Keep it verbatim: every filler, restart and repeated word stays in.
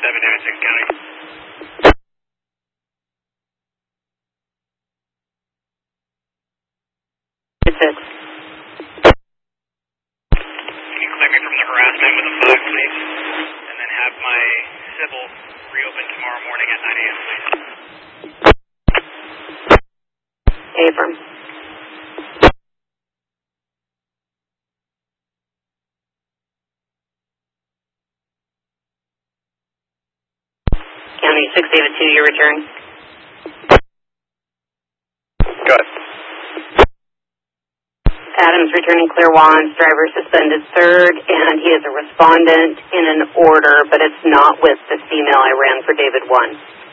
seven, David six County. six. Can you clear me from the harassment with a five, please? And then have my civil reopen tomorrow morning at nine A M, please. Affirm. County six David two, your return. Good. Adams returning clear wands, driver suspended third, and he is a respondent in an order, but it's not with the female I ran for David one.